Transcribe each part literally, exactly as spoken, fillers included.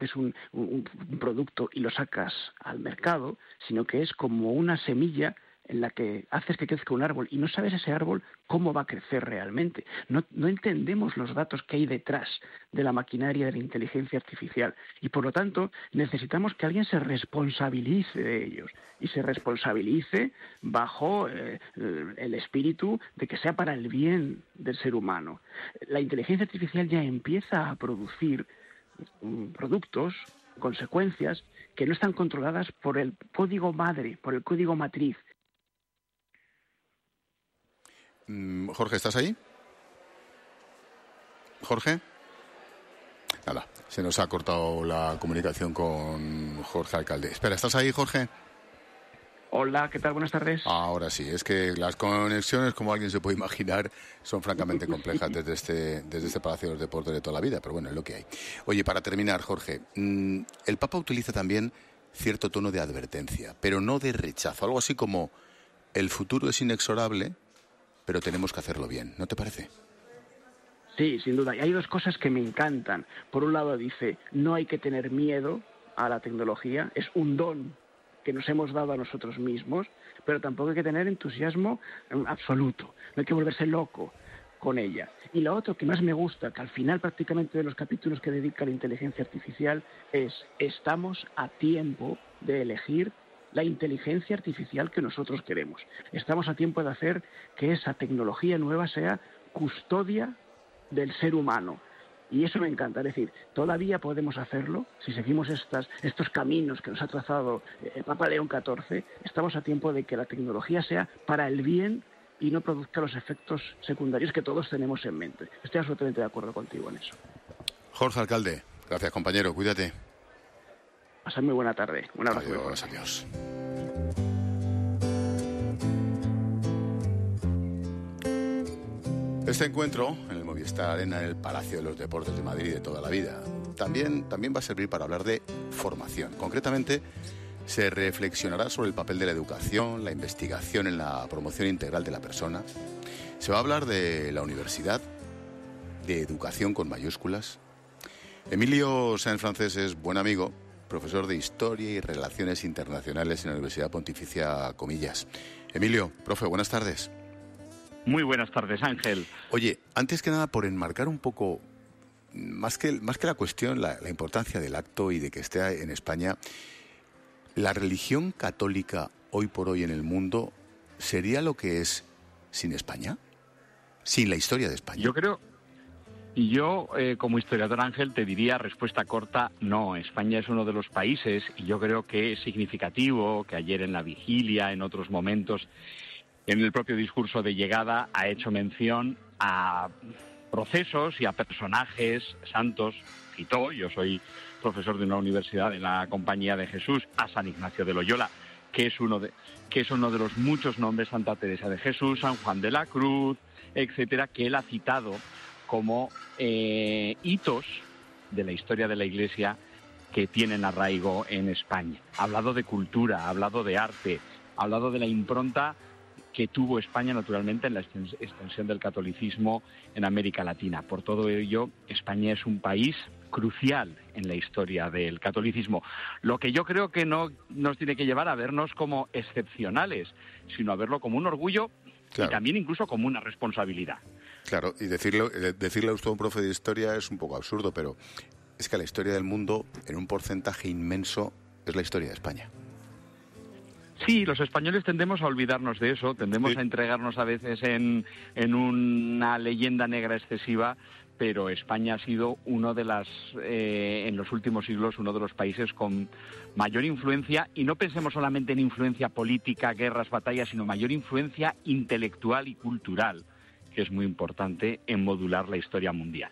es un, un, un producto y lo sacas al mercado, sino que es como una semilla en la que haces que crezca un árbol y no sabes ese árbol cómo va a crecer realmente. No, no entendemos los datos que hay detrás de la maquinaria de la inteligencia artificial y, por lo tanto, necesitamos que alguien se responsabilice de ellos y se responsabilice bajo eh, el espíritu de que sea para el bien del ser humano. La inteligencia artificial ya empieza a producir um, productos, consecuencias, que no están controladas por el código madre, por el código matriz. Jorge, ¿estás ahí? Jorge. Nada, se nos ha cortado la comunicación con Jorge Alcalde. Espera, ¿estás ahí, Jorge? Hola, ¿qué tal? Buenas tardes. Ahora sí, es que las conexiones, como alguien se puede imaginar, son francamente complejas desde este, desde este Palacio de los Deportes de toda la vida, pero bueno, es lo que hay. Oye, para terminar, Jorge, el Papa utiliza también cierto tono de advertencia, pero no de rechazo, algo así como el futuro es inexorable, pero tenemos que hacerlo bien, ¿no te parece? Sí, sin duda. Y hay dos cosas que me encantan. Por un lado dice, no hay que tener miedo a la tecnología, es un don que nos hemos dado a nosotros mismos, pero tampoco hay que tener entusiasmo absoluto, no hay que volverse loco con ella. Y lo otro que más me gusta, que al final prácticamente de los capítulos que dedica a la inteligencia artificial, es estamos a tiempo de elegir la inteligencia artificial que nosotros queremos. Estamos a tiempo de hacer que esa tecnología nueva sea custodia del ser humano. Y eso me encanta, es decir, todavía podemos hacerlo si seguimos estas, estos caminos que nos ha trazado el Papa León catorce. Estamos a tiempo de que la tecnología sea para el bien y no produzca los efectos secundarios que todos tenemos en mente. Estoy absolutamente de acuerdo contigo en eso. Jorge Alcalde, gracias, compañero, cuídate. Pasad muy buena tarde. Un abrazo. Adiós, adiós. Este encuentro en el Movistar Arena, en el Palacio de los Deportes de Madrid de toda la vida, también, también va a servir para hablar de formación. Concretamente, se reflexionará sobre el papel de la educación, la investigación en la promoción integral de la persona. Se va a hablar de la universidad, de educación con mayúsculas. Emilio Sáenz Francés es buen amigo, profesor de Historia y Relaciones Internacionales en la Universidad Pontificia Comillas. Emilio, profe, buenas tardes. Muy buenas tardes, Ángel. Oye, antes que nada, por enmarcar un poco, más que, más que la cuestión, la, la importancia del acto y de que esté en España, ¿la religión católica hoy por hoy en el mundo sería lo que es sin España? Sin la historia de España. Yo creo... Y yo, eh, como historiador, Ángel, te diría respuesta corta, no. España es uno de los países, y yo creo que es significativo que ayer en la vigilia, en otros momentos, en el propio discurso de llegada, ha hecho mención a procesos y a personajes santos. Citó, yo soy profesor de una universidad de la Compañía de Jesús, a San Ignacio de Loyola, que es uno de, que es uno de los muchos nombres, Santa Teresa de Jesús, San Juan de la Cruz, etcétera, que él ha citado como eh, hitos de la historia de la Iglesia que tienen arraigo en España. Ha hablado de cultura, ha hablado de arte, ha hablado de la impronta que tuvo España, naturalmente, en la extensión del catolicismo en América Latina. Por todo ello, España es un país crucial en la historia del catolicismo. Lo que yo creo que no nos tiene que llevar a vernos como excepcionales, sino a verlo como un orgullo, claro, y también incluso como una responsabilidad. Claro, y decirlo, decirle a usted a un profe de historia es un poco absurdo, pero es que la historia del mundo, en un porcentaje inmenso, es la historia de España. Sí, los españoles tendemos a olvidarnos de eso, tendemos sí. a entregarnos a veces en, en una leyenda negra excesiva, pero España ha sido uno de las, eh, en los últimos siglos, uno de los países con mayor influencia, y no pensemos solamente en influencia política, guerras, batallas, sino mayor influencia intelectual y cultural, que es muy importante en modular la historia mundial.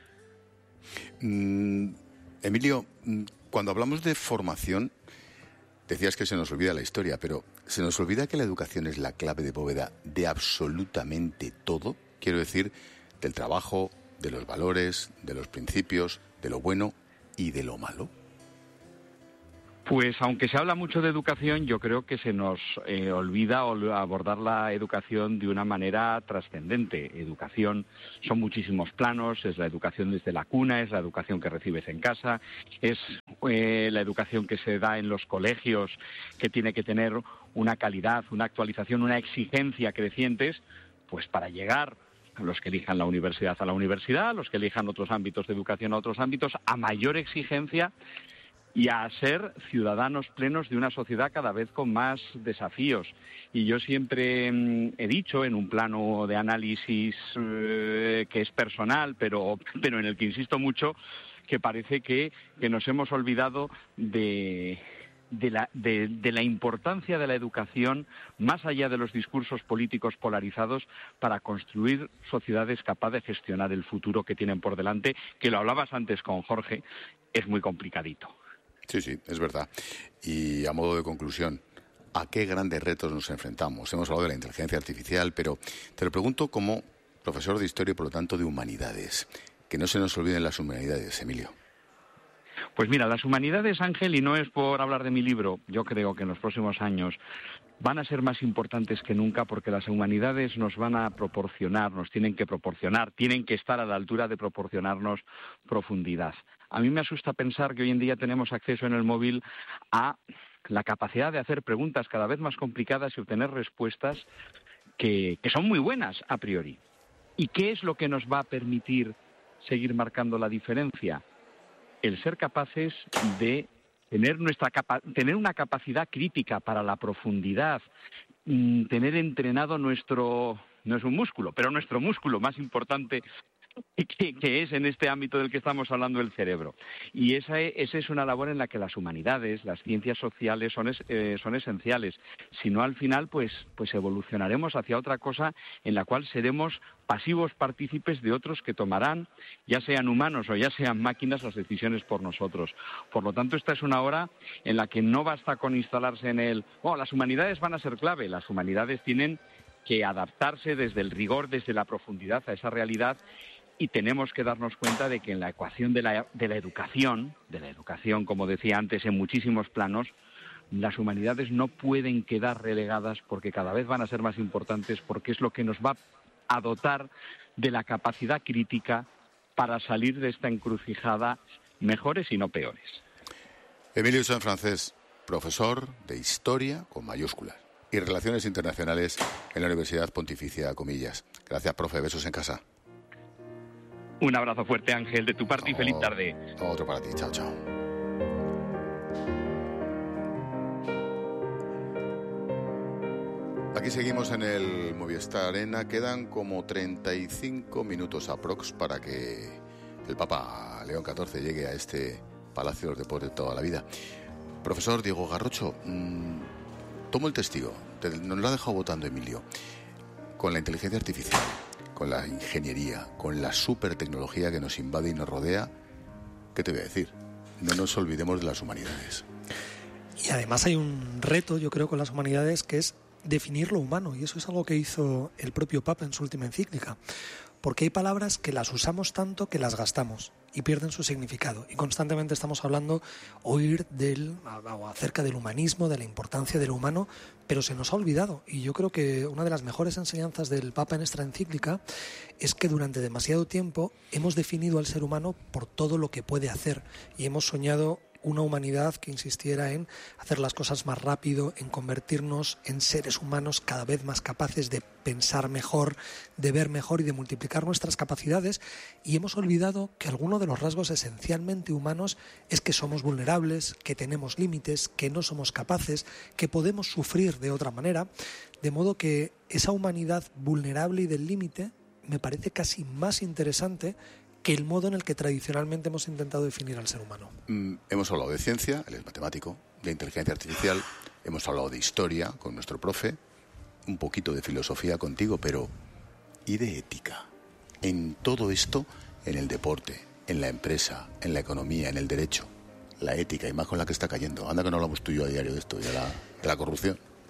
Mm, Emilio, cuando hablamos de formación, decías que se nos olvida la historia, pero ¿se nos olvida que la educación es la clave de bóveda de absolutamente todo? Quiero decir, del trabajo, de los valores, de los principios, de lo bueno y de lo malo. Pues aunque se habla mucho de educación, yo creo que se nos eh, olvida abordar la educación de una manera trascendente. Educación son muchísimos planos, es la educación desde la cuna, es la educación que recibes en casa, es eh, la educación que se da en los colegios, que tiene que tener una calidad, una actualización, una exigencia crecientes, pues para llegar a los que elijan la universidad a la universidad, los que elijan otros ámbitos de educación a otros ámbitos, a mayor exigencia y a ser ciudadanos plenos de una sociedad cada vez con más desafíos. Y yo siempre mm, he dicho, en un plano de análisis eh, que es personal, pero, pero en el que insisto mucho, que parece que, que nos hemos olvidado de... De la, de, de la importancia de la educación, más allá de los discursos políticos polarizados, para construir sociedades capaces de gestionar el futuro que tienen por delante, que lo hablabas antes con Jorge, es muy complicadito. Sí, sí, es verdad. Y a modo de conclusión, ¿a qué grandes retos nos enfrentamos? Hemos hablado de la inteligencia artificial, pero te lo pregunto como profesor de Historia y, por lo tanto, de Humanidades. Que no se nos olviden las humanidades, Emilio. Pues mira, las humanidades, Ángel, y no es por hablar de mi libro, yo creo que en los próximos años van a ser más importantes que nunca, porque las humanidades nos van a proporcionar, nos tienen que proporcionar, tienen que estar a la altura de proporcionarnos profundidad. A mí me asusta pensar que hoy en día tenemos acceso en el móvil a la capacidad de hacer preguntas cada vez más complicadas y obtener respuestas que, que son muy buenas a priori. ¿Y qué es lo que nos va a permitir seguir marcando la diferencia? El ser capaces de tener nuestra capa- tener una capacidad crítica para la profundidad, mmm, tener entrenado nuestro, no es un músculo, pero nuestro músculo más importante, que, que es en este ámbito del que estamos hablando, el cerebro. Y esa, esa es una labor en la que las humanidades, las ciencias sociales son, es, eh, son esenciales. Si no, al final, pues, pues evolucionaremos hacia otra cosa en la cual seremos pasivos partícipes de otros que tomarán, ya sean humanos o ya sean máquinas, las decisiones por nosotros. Por lo tanto, esta es una hora en la que no basta con instalarse en el oh, las humanidades van a ser clave. Las humanidades tienen que adaptarse desde el rigor, desde la profundidad a esa realidad. Y tenemos que darnos cuenta de que en la ecuación de la, de la educación, de la educación, como decía antes, en muchísimos planos, las humanidades no pueden quedar relegadas porque cada vez van a ser más importantes, porque es lo que nos va a dotar de la capacidad crítica para salir de esta encrucijada mejores y no peores. Emilio Sanfrancés, profesor de Historia con mayúsculas y Relaciones Internacionales en la Universidad Pontificia Comillas. Gracias, profe. Besos en casa. Un abrazo fuerte, Ángel, de tu parte, y feliz tarde. Otro para ti. Chao, chao. Aquí seguimos en el Movistar Arena. Quedan como treinta y cinco minutos aprox para que el Papa León catorce llegue a este Palacio de los Deportes de toda la vida. Profesor Diego Garrocho, mmm, tomo el testigo. Te, nos lo ha dejado votando Emilio. Con la inteligencia artificial, con la ingeniería, con la supertecnología que nos invade y nos rodea, ¿qué te voy a decir? No nos olvidemos de las humanidades. Y además hay un reto, yo creo, con las humanidades, que es definir lo humano, y eso es algo que hizo el propio Papa en su última encíclica, porque hay palabras que las usamos tanto que las gastamos y pierden su significado, y constantemente estamos hablando, oír del, o acerca del humanismo, de la importancia del humano, pero se nos ha olvidado. Y yo creo que una de las mejores enseñanzas del Papa en esta encíclica es que durante demasiado tiempo hemos definido al ser humano por todo lo que puede hacer, y hemos soñado una humanidad que insistiera en hacer las cosas más rápido, en convertirnos en seres humanos cada vez más capaces de pensar mejor, de ver mejor y de multiplicar nuestras capacidades, y hemos olvidado que alguno de los rasgos esencialmente humanos es que somos vulnerables, que tenemos límites, que no somos capaces, que podemos sufrir de otra manera, de modo que esa humanidad vulnerable y del límite me parece casi más interesante que el modo en el que tradicionalmente hemos intentado definir al ser humano. Mm, hemos hablado de ciencia, él es matemático, de inteligencia artificial, hemos hablado de historia con nuestro profe, un poquito de filosofía contigo, pero ¿y de ética? En todo esto, en el deporte, en la empresa, en la economía, en el derecho, la ética, y más con la que está cayendo. Anda que no hablamos tú y yo a diario de esto, y de la, de la corrupción.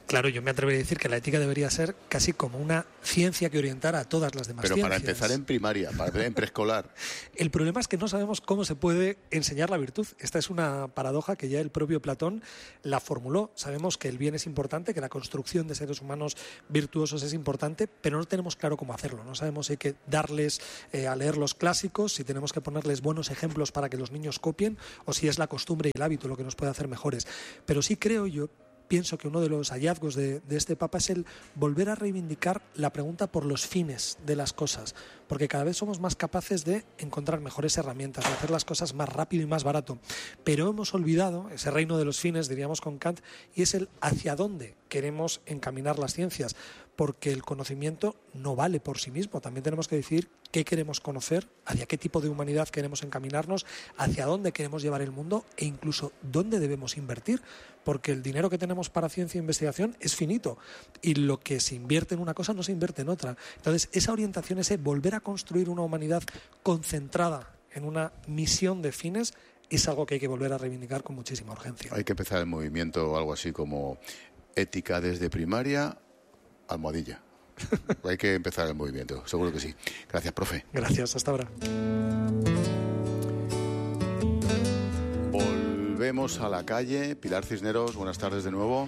Claro, yo me atrevería a decir que la ética debería ser casi como una ciencia que orientara a todas las demás Pero ciencias. para empezar en primaria, para en preescolar. El problema es que no sabemos cómo se puede enseñar la virtud. Esta es una paradoja que ya el propio Platón la formuló. Sabemos que el bien es importante, que la construcción de seres humanos virtuosos es importante, pero no tenemos claro cómo hacerlo. No sabemos si hay que darles eh, a leer los clásicos, si tenemos que ponerles buenos ejemplos para que los niños copien, o si es la costumbre y el hábito lo que nos puede hacer mejores. Pero sí creo yo, pienso que uno de los hallazgos de, de este Papa es el volver a reivindicar la pregunta por los fines de las cosas, porque cada vez somos más capaces de encontrar mejores herramientas, de hacer las cosas más rápido y más barato, pero hemos olvidado ese reino de los fines, diríamos con Kant, y es el hacia dónde queremos encaminar las ciencias, porque el conocimiento no vale por sí mismo, también tenemos que decidir qué queremos conocer, hacia qué tipo de humanidad queremos encaminarnos, hacia dónde queremos llevar el mundo e incluso dónde debemos invertir, porque el dinero que tenemos para ciencia e investigación es finito y lo que se invierte en una cosa no se invierte en otra. Entonces, esa orientación, ese volver a construir una humanidad concentrada en una misión de fines, es algo que hay que volver a reivindicar con muchísima urgencia. Hay que empezar el movimiento, algo así como ética desde primaria, almohadilla. Hay que empezar el movimiento, seguro que sí. Gracias, profe. Gracias, hasta ahora. Volvemos a la calle. Pilar Cisneros, buenas tardes de nuevo.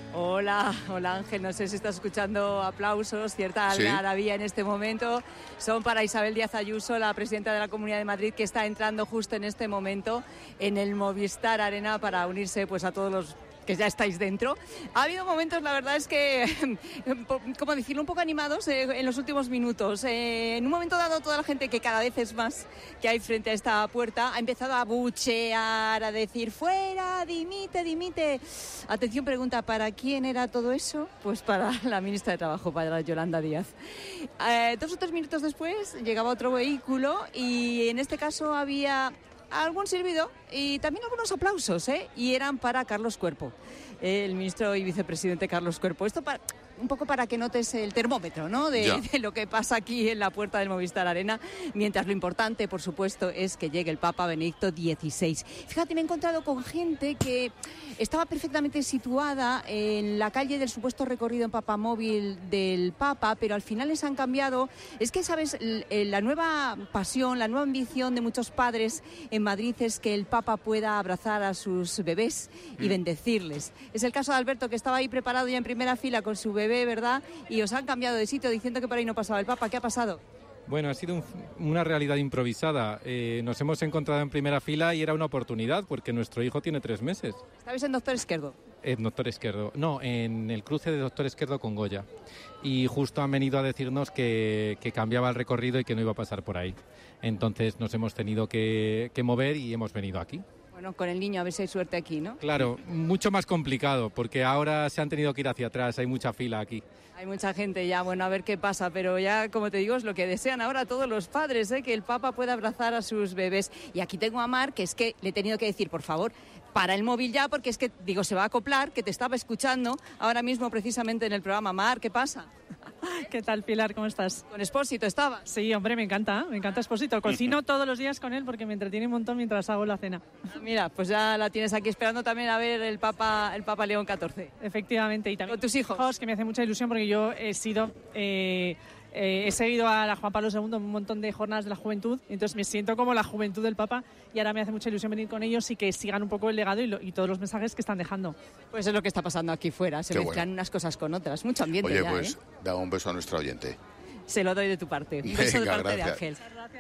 Hola, hola Ángel, no sé si estás escuchando aplausos, cierta ¿Sí? algarabía en este momento. Son para Isabel Díaz Ayuso, la presidenta de la Comunidad de Madrid, que está entrando justo en este momento en el Movistar Arena para unirse pues a todos los que ya estáis dentro. Ha habido momentos, la verdad es que, como decirlo, un poco animados eh, en los últimos minutos. Eh, en un momento dado, toda la gente, que cada vez es más que hay frente a esta puerta, ha empezado a buchear, a decir, fuera, dimite, dimite. Atención, pregunta, ¿para quién era todo eso? Pues para la ministra de Trabajo, para Yolanda Díaz. Eh, dos o tres minutos después llegaba otro vehículo y en este caso había algún silbido y también algunos aplausos, ¿eh? Y eran para Carlos Cuerpo, el ministro y vicepresidente Carlos Cuerpo. Esto para, un poco para que notes el termómetro, ¿no? De, de lo que pasa aquí en la puerta del Movistar Arena, mientras lo importante, por supuesto, es que llegue el Papa Benedicto dieciséis. Fíjate, me he encontrado con gente que estaba perfectamente situada en la calle del supuesto recorrido en papamóvil del Papa, pero al final les han cambiado. Es que, ¿sabes? La nueva pasión, la nueva ambición de muchos padres en Madrid es que el Papa pueda abrazar a sus bebés y bendecirles. Es el caso de Alberto, que estaba ahí preparado ya en primera fila con su bebé, ¿verdad? Y os han cambiado de sitio diciendo que por ahí no pasaba el Papa. ¿Qué ha pasado? Bueno, ha sido un, una realidad improvisada. Eh, nos hemos encontrado en primera fila y era una oportunidad porque nuestro hijo tiene tres meses. ¿Estabais en Doctor Esquerdo? En Doctor Esquerdo. No, en el cruce de Doctor Esquerdo con Goya. Y justo han venido a decirnos que, que cambiaba el recorrido y que no iba a pasar por ahí. Entonces nos hemos tenido que, que mover y hemos venido aquí. Bueno, con el niño a ver si hay suerte aquí, ¿no? Claro, mucho más complicado porque ahora se han tenido que ir hacia atrás, hay mucha fila aquí. Hay mucha gente ya, bueno, a ver qué pasa, pero ya, como te digo, es lo que desean ahora todos los padres, ¿eh? Que el Papa pueda abrazar a sus bebés. Y aquí tengo a Mar, que es que le he tenido que decir, por favor, para el móvil ya, porque es que, digo, se va a acoplar, que te estaba escuchando ahora mismo precisamente en el programa. Mar, ¿qué pasa? ¿Qué tal, Pilar? ¿Cómo estás? ¿Con Expósito estabas? Sí, hombre, me encanta, me encanta Expósito. Cocino todos los días con él porque me entretiene un montón mientras hago la cena. Ah, mira, pues ya la tienes aquí esperando también a ver el Papa, el Papa León catorce. Efectivamente, y también con tus hijos. Que me hace mucha ilusión porque yo he sido... Eh, Eh, he seguido a la Juan Pablo segundo en un montón de jornadas de la juventud, entonces me siento como la juventud del Papa y ahora me hace mucha ilusión venir con ellos y que sigan un poco el legado y, lo, y todos los mensajes que están dejando. Pues es lo que está pasando aquí fuera, se Qué mezclan bueno. unas cosas con otras, mucho ambiente. Oye, ya, pues ¿eh? da un beso a nuestra oyente. Se lo doy de tu parte, un beso Venga, de parte gracias. de Ángel.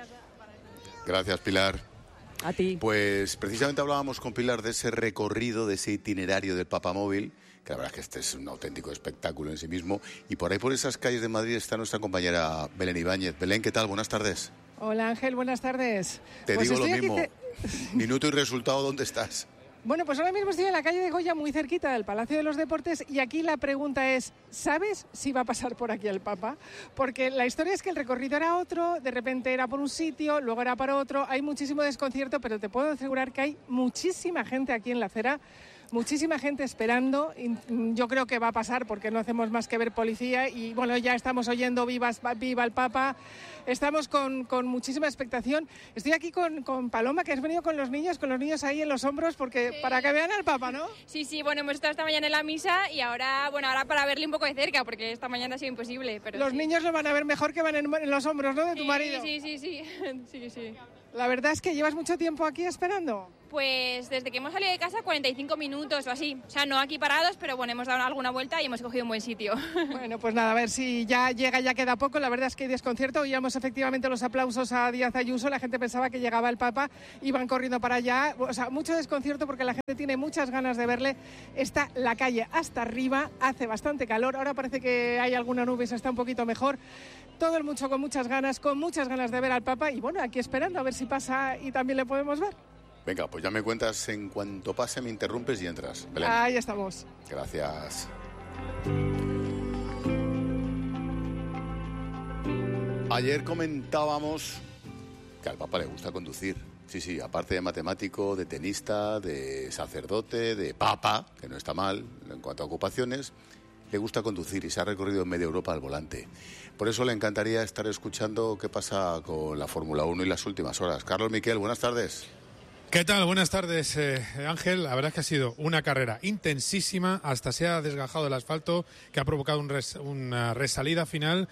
Gracias, Pilar. A ti. Pues precisamente hablábamos con Pilar de ese recorrido, de ese itinerario del Papamóvil, que la verdad es que este es un auténtico espectáculo en sí mismo. Y por ahí, por esas calles de Madrid, está nuestra compañera Belén Ibáñez. Belén, ¿qué tal? Buenas tardes. Hola, Ángel, buenas tardes. Te Pues digo lo estoy aquí mismo. ce- Minuto y resultado, ¿dónde estás? Bueno, pues ahora mismo estoy en la calle de Goya, muy cerquita del Palacio de los Deportes, y aquí la pregunta es, ¿sabes si va a pasar por aquí el Papa? Porque la historia es que el recorrido era otro, de repente era por un sitio, luego era para otro, hay muchísimo desconcierto, pero te puedo asegurar que hay muchísima gente aquí en la acera muchísima gente esperando. Yo creo que va a pasar porque no hacemos más que ver policía y bueno, ya estamos oyendo vivas, viva el Papa. Estamos con, con muchísima expectación. Estoy aquí con, con Paloma, que has venido con los niños, con los niños ahí en los hombros, porque sí, para que vean al Papa, ¿no? Sí, sí, bueno, hemos estado esta mañana en la misa y ahora, bueno, ahora para verle un poco de cerca, porque esta mañana ha sido imposible. Pero los sí. niños lo van a ver mejor que van en, en los hombros, ¿no? De tu sí, marido. Sí, sí, sí, sí, sí. La verdad es que llevas mucho tiempo aquí esperando. Pues desde que hemos salido de casa, cuarenta y cinco minutos o así. O sea, no aquí parados, pero bueno, hemos dado alguna vuelta y hemos cogido un buen sitio. Bueno, pues nada, a ver si ya llega, ya queda poco. La verdad es que hay desconcierto. Oíamos efectivamente los aplausos a Díaz Ayuso. La gente pensaba que llegaba el Papa, iban corriendo para allá. O sea, mucho desconcierto porque la gente tiene muchas ganas de verle. Está la calle hasta arriba, hace bastante calor. Ahora parece que hay alguna nube, se está un poquito mejor. Todo el mundo con muchas ganas, con muchas ganas de ver al Papa. Y bueno, aquí esperando a ver si pasa y también le podemos ver. Venga, pues ya me cuentas, en cuanto pase me interrumpes y entras. Belén. Ahí estamos. Gracias. Ayer comentábamos que al Papa le gusta conducir. Sí, sí, aparte de matemático, de tenista, de sacerdote, de papa, que no está mal en cuanto a ocupaciones, le gusta conducir y se ha recorrido media Europa al volante. Por eso le encantaría estar escuchando qué pasa con la Fórmula uno y las últimas horas. Carlos Miquel, buenas tardes. ¿Qué tal? Buenas tardes, eh, Ángel. La verdad es que ha sido una carrera intensísima, hasta se ha desgajado el asfalto, que ha provocado un res, una resalida final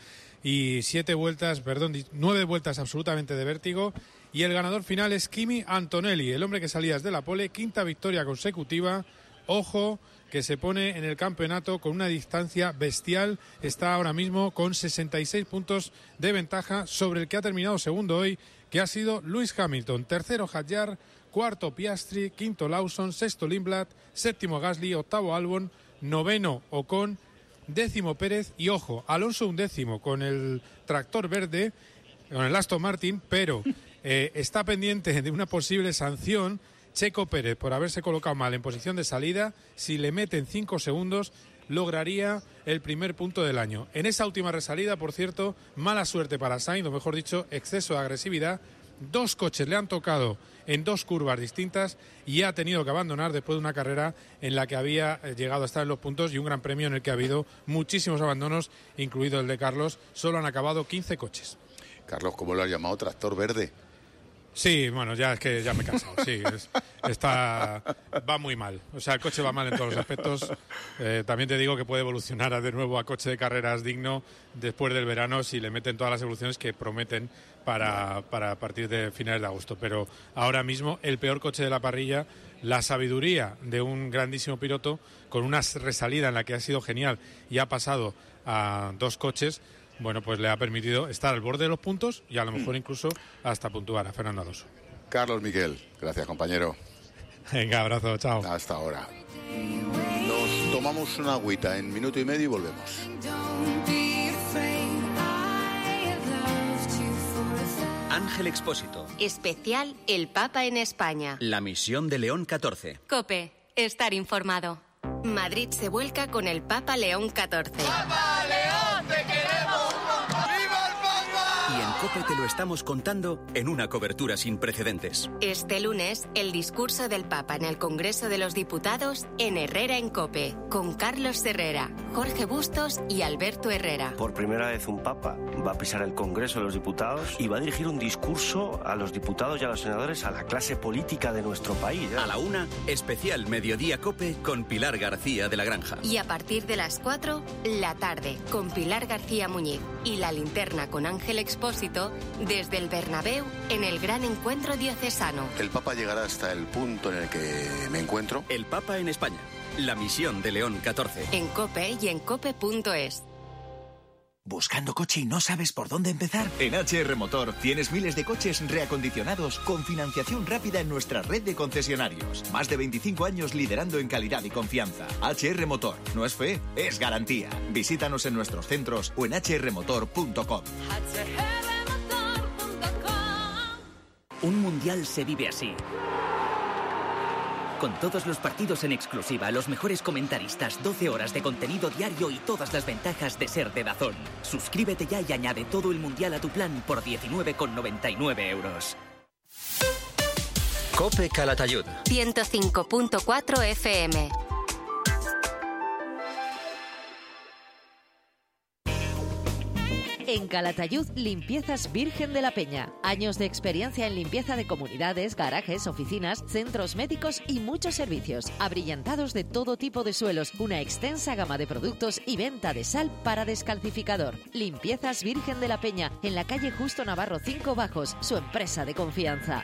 y siete vueltas, perdón, nueve vueltas absolutamente de vértigo. Y el ganador final es Kimi Antonelli, el hombre que salía desde la pole, quinta victoria consecutiva. Ojo, que se pone en el campeonato con una distancia bestial. Está ahora mismo con sesenta y seis puntos de ventaja sobre el que ha terminado segundo hoy, que ha sido Lewis Hamilton. Tercero Hadjar, cuarto Piastri, quinto Lawson, sexto Lindblad, séptimo Gasly, octavo Albon, noveno Ocon, décimo Pérez y, ojo, Alonso undécimo con el tractor verde, con el Aston Martin, pero eh, está pendiente de una posible sanción Checo Pérez por haberse colocado mal en posición de salida. Si le meten cinco segundos, lograría el primer punto del año. En esa última resalida, por cierto, mala suerte para Sainz, o mejor dicho, exceso de agresividad. Dos coches le han tocado en dos curvas distintas y ha tenido que abandonar después de una carrera en la que había llegado a estar en los puntos y un gran premio en el que ha habido muchísimos abandonos, incluido el de Carlos. Solo han acabado quince coches. Carlos, ¿cómo lo has llamado? Tractor verde. Sí, bueno, ya es que ya me he cansado. Sí, es, está, va muy mal. O sea, el coche va mal en todos los aspectos. Eh, también te digo que puede evolucionar de nuevo a coche de carreras digno después del verano si le meten todas las evoluciones que prometen para, para a partir de finales de agosto. Pero ahora mismo el peor coche de la parrilla, la sabiduría de un grandísimo piloto con una resalida en la que ha sido genial y ha pasado a dos coches. Bueno, pues le ha permitido estar al borde de los puntos y a lo mejor incluso hasta puntuar a Fernando Alonso. Carlos Miquel, gracias, compañero. Venga, abrazo, chao. Hasta ahora. Nos tomamos una agüita en minuto y medio y volvemos. Ángel Expósito. Especial El Papa en España. La misión de León catorce. COPE. Estar informado. Madrid se vuelca con el Papa León catorce. ¡Papa León, te queremos! ¡Viva el Papa! Y en COPE te lo estamos contando en una cobertura sin precedentes. Este lunes, el discurso del Papa en el Congreso de los Diputados en Herrera en COPE, con Carlos Herrera, Jorge Bustos y Alberto Herrera. Por primera vez un Papa va a pisar el Congreso de los Diputados y va a dirigir un discurso a los diputados y a los senadores, a la clase política de nuestro país. ¿eh? A la una, especial Mediodía COPE con Pilar García de la Granja. Y a partir de las cuatro, La Tarde, con Pilar García Muñiz y La Linterna con Ángel Expósito, desde el Bernabéu en el gran encuentro diocesano. El Papa llegará hasta el punto en el que me encuentro. El Papa en España. La misión de León catorce. En COPE y en cope punto es. ¿Buscando coche y no sabes por dónde empezar? En H R Motor tienes miles de coches reacondicionados con financiación rápida en nuestra red de concesionarios. Más de veinticinco años liderando en calidad y confianza. H R Motor. No es fe, es garantía. Visítanos en nuestros centros o en h r motor punto com. Un mundial se vive así. Con todos los partidos en exclusiva, los mejores comentaristas, doce horas de contenido diario y todas las ventajas de ser de DAZN. Suscríbete ya y añade todo el mundial a tu plan por diecinueve con noventa y nueve euros. COPE Calatayud. ciento cinco punto cuatro F M. En Calatayud, Limpiezas Virgen de la Peña. Años de experiencia en limpieza de comunidades, garajes, oficinas, centros médicos y muchos servicios. Abrillantados de todo tipo de suelos, una extensa gama de productos y venta de sal para descalcificador. Limpiezas Virgen de la Peña, en la calle Justo Navarro cinco Bajos, su empresa de confianza.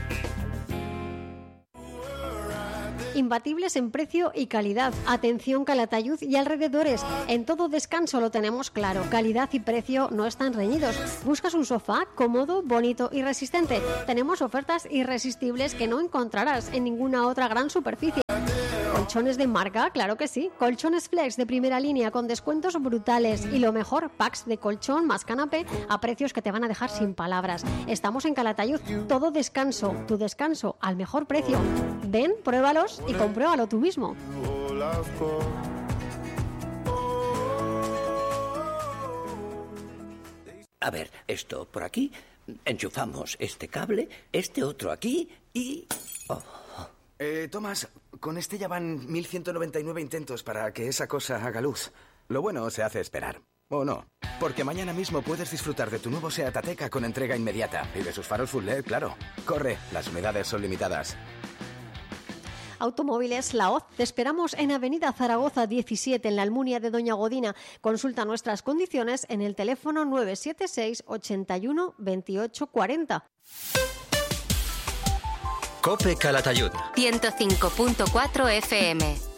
Imbatibles en precio y calidad. Atención Calatayud y alrededores. En todo descanso lo tenemos claro. Calidad y precio no están reñidos. ¿Buscas un sofá cómodo, bonito y resistente? Tenemos ofertas irresistibles que no encontrarás en ninguna otra gran superficie. ¿Colchones de marca? Claro que sí. Colchones Flex de primera línea con descuentos brutales. Y lo mejor, packs de colchón más canapé a precios que te van a dejar sin palabras. Estamos en Calatayud. Todo descanso. Tu descanso al mejor precio. Ven, pruébalos y compruébalo tú mismo. A ver, esto por aquí. Enchufamos este cable, este otro aquí y... Oh. Eh, Tomás, con este ya van mil ciento noventa y nueve intentos para que esa cosa haga luz. Lo bueno se hace esperar. ¿O no? Porque mañana mismo puedes disfrutar de tu nuevo SEAT Ateca con entrega inmediata. Y de sus faros full L E D, claro. Corre, las unidades son limitadas. Automóviles La Hoz. Te esperamos en Avenida Zaragoza diecisiete, en la Almunia de Doña Godina. Consulta nuestras condiciones en el teléfono nueve siete seis, ochenta y uno, veintiocho cuarenta. COPE Calatayud. ciento cinco punto cuatro F M.